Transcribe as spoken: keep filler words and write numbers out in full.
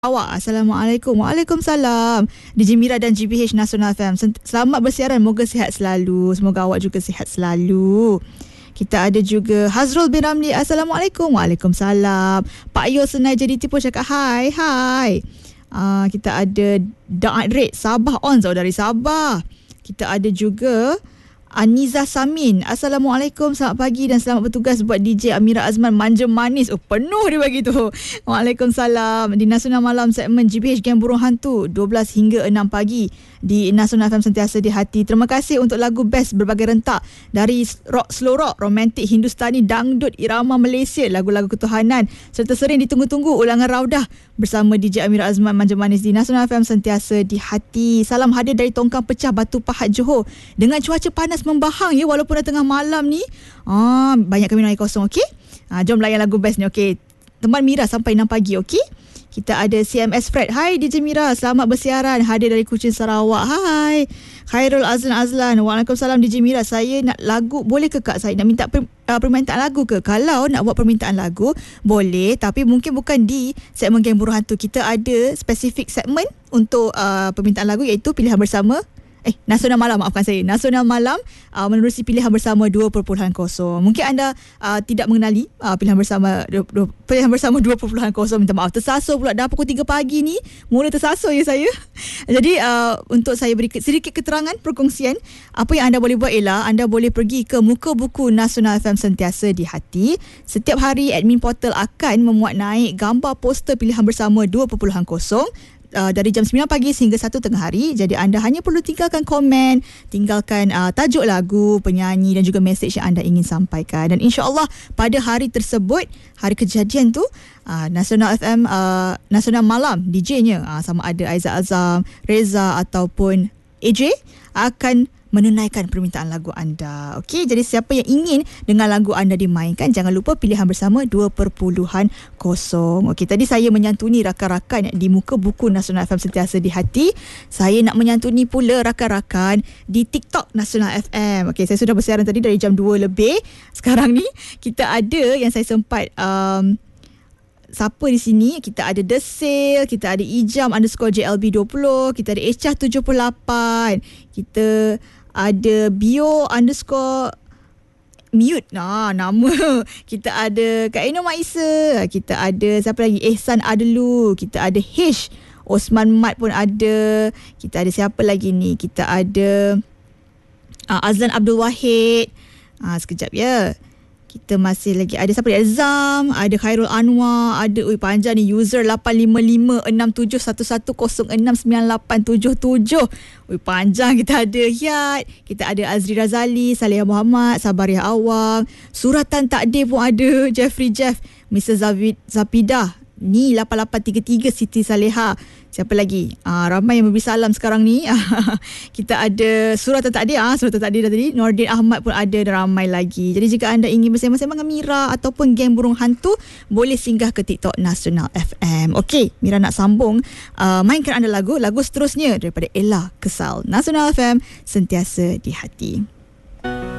Awak, Assalamualaikum. Waalaikumsalam. D J Mira dan G B H Nasional F M. Selamat bersiaran. Moga sihat selalu. Semoga awak juga sihat selalu. Kita ada juga Hazrul bin Ramli. Assalamualaikum. Waalaikumsalam. Pak Yo Senai jadi tipu cakap hai. Hai. Uh, kita ada Da'at Red. Sabah on Zau dari Sabah. Kita ada juga Aniza Samin. Assalamualaikum, selamat pagi dan selamat bertugas buat D J Amira Azman manja manis. Oh, penuh dia bagi tu. Waalaikumsalam. Di Nasional Malam segmen G B H Game Burung Hantu dua belas hingga enam pagi di Nasional F M sentiasa di hati. Terima kasih untuk lagu best berbagai rentak dari rock, slow rock, romantik, Hindustani, dangdut, irama Malaysia, lagu-lagu ketuhanan serta sering ditunggu-tunggu ulangan raudah bersama D J Amira Azman manja manis di Nasional F M sentiasa di hati. Salam hadir dari Tongkang Pecah Batu Pahat Johor dengan cuaca panas membahang ya walaupun dah tengah malam ni. Ah, banyak kami air kosong, okey? Ah, jom layan lagu best ni, okey. Teman Mira sampai enam pagi, okey? Kita ada C M S Fred. Hai D J Mira, selamat bersiaran. Hadir dari Kuching Sarawak. Hai. Khairul Azlan Azlan. Waalaikumsalam D J Mira. Saya nak lagu, boleh ke Kak? Saya nak minta per, uh, permintaan lagu ke? Kalau nak buat permintaan lagu, boleh. Tapi mungkin bukan di segmen Geng Burung Hantu. Kita ada spesifik segmen untuk uh, permintaan lagu iaitu Pilihan Bersama. Eh, Nasional Malam, maafkan saya. Nasional Malam uh, menerusi Pilihan Bersama dua titik kosong. Mungkin anda uh, tidak mengenali uh, Pilihan Bersama du, du, Pilihan Bersama dua titik kosong. Minta maaf, tersasul pula dah pukul tiga pagi ni. Mula tersasul ya saya. Jadi uh, untuk saya beri sedikit keterangan perkongsian, apa yang anda boleh buat ialah anda boleh pergi ke muka buku Nasional F M sentiasa di hati. Setiap hari admin portal akan memuat naik gambar poster Pilihan Bersama dua titik kosong Uh, dari jam sembilan pagi sehingga satu tengah hari. Jadi anda hanya perlu tinggalkan komen, tinggalkan uh, tajuk lagu, penyanyi dan juga mesej yang anda ingin sampaikan. Dan insya-Allah pada hari tersebut, hari kejadian tu, uh, Nasional F M, uh, Nasional Malam D J-nya uh, sama ada Aizat Azam, Reza ataupun A J akan menunaikan permintaan lagu anda. Okey, jadi siapa yang ingin dengan lagu anda dimainkan, jangan lupa Pilihan Bersama dua titik kosong. Okey, tadi saya menyantuni rakan-rakan di muka buku Nasional F M sentiasa di hati. Saya nak menyantuni pula rakan-rakan di TikTok Nasional F M. Okey, saya sudah bersiaran tadi dari jam dua lebih. Sekarang ni kita ada yang saya sempat um, siapa di sini? Kita ada The Sale, kita ada Ijam underscore J L B dua puluh, kita ada Echa tujuh puluh lapan, kita ada Bio underscore mute. Nah, nama. Kita ada Kak Eno Maisa, kita ada siapa lagi? Ehsan Adelu, kita ada Hish, Osman Mat pun ada. Kita ada siapa lagi ni? Kita ada uh, Azlan Abdul Wahid. Ah, sekejap ya. Kita masih lagi ada siapa? Ada Zam, ada Khairul Anwar, ada ui panjang ni user lapan lima lima enam tujuh satu satu kosong enam sembilan lapan tujuh tujuh. Ui panjang. Kita ada Hiat, kita ada Azri Razali, Saleh Muhammad, Sabariah Awang, Suratan Takdir pun ada, Jeffrey Jeff, mister Zavid Zapidah, ni lapan lapan tiga tiga Siti Saleha. Siapa lagi? Ah, ramai yang memberi salam sekarang ni. Kita ada Suratan Takdir, ah, Suratan Takdir dah tadi. Nordin Ahmad pun ada dan ramai lagi. Jadi jika anda ingin bersama-sama dengan Mira ataupun Geng Burung Hantu, boleh singgah ke TikTok Nasional F M. Okey, Mira nak sambung uh, mainkan anda lagu, lagu seterusnya daripada Ella Kesal. Nasional F M sentiasa di hati.